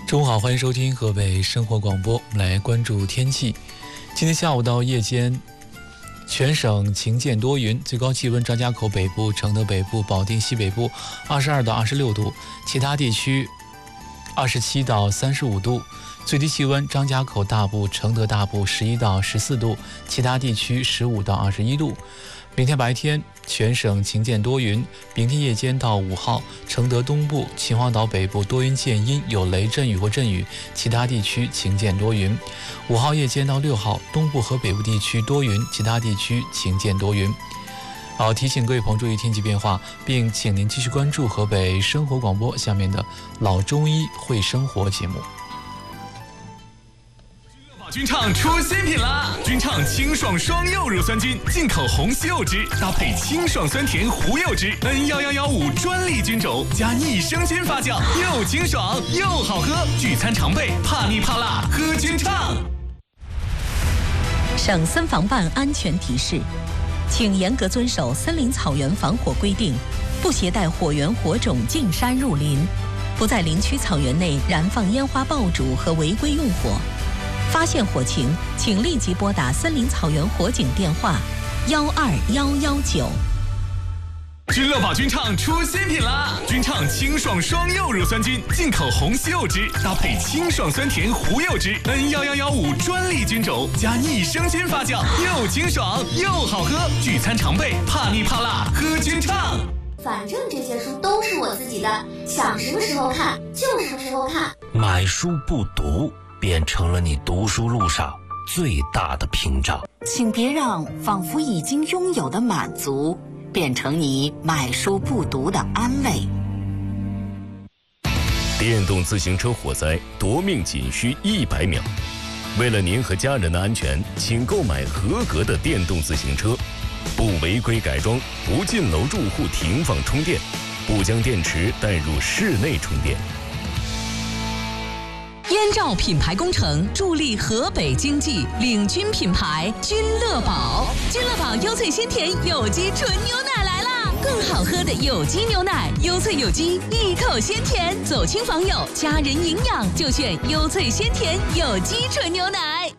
中午好，欢迎收听河北生活广播。我们来关注天气。今天下午到夜间，全省晴见多云，最高气温张家口北部、承德北部、保定西北部22到26度，其他地区27到35度。最低气温张家口大部、承德大部11到14度，其他地区15到21度。明天白天全省晴见多云，明天夜间到5号，承德东部、秦皇岛北部多云见阴，有雷阵雨或阵雨，其他地区晴见多云。5号夜间到6号，东部和北部地区多云，其他地区晴见多云。好，提醒各位朋友注意天气变化，并请您继续关注河北生活广播下面的老中医会生活节目。 君畅出新品啦！君畅清爽双柚乳酸菌，进口红西柚汁，搭配清爽酸甜胡柚汁 ，N1115专利菌种，加益生菌发酵，又清爽又好喝。聚餐常备，怕腻怕辣，喝君畅。 省森防办安全提示，请严格遵守森林草原防火规定，不携带火源火种进山入林，不在林区草原内燃放烟花爆竹和违规用火。发现火情，请立即拨打森林草原火警电话12119。 君乐宝君畅出新品啦！君畅清爽双柚乳酸菌，进口红西柚汁，搭配清爽酸甜胡柚汁 ，N1115专利菌种，加益生菌发酵，又清爽又好喝。聚餐常备，怕腻怕辣，喝君畅。 反正这些书都是我自己的，想什么时候看就什么时候看。 买书不读，变成了你读书路上最大的屏障。 请别让仿佛已经拥有的满足变成你买书不读的安慰。 电动自行车火灾夺命仅需100秒。为了您和家人的安全，请购买合格的电动自行车，不违规改装，不进楼住户停放充电，不将电池带入室内充电。 燕赵品牌工程助力河北经济，领军品牌君乐宝。君乐宝优萃鲜甜有机纯牛奶来啦！更好喝的有机牛奶，优萃有机，一口鲜甜，走亲访友，家人营养就选优萃鲜甜有机纯牛奶。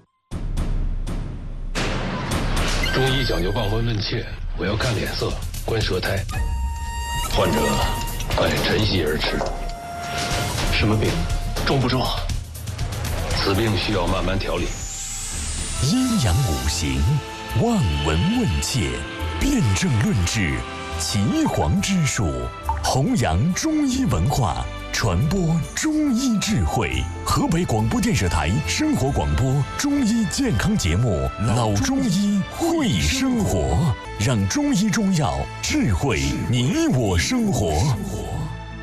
中医讲究望闻问切，我要看脸色，观舌苔。患者按晨曦而吃。什么病？重不重？此病需要慢慢调理。 阴阳五行，望闻问切，辨证论治，岐黄之术，弘扬中医文化，传播中医智慧。河北广播电视台生活广播中医健康节目《老中医会生活》，让中医中药智慧你我生活。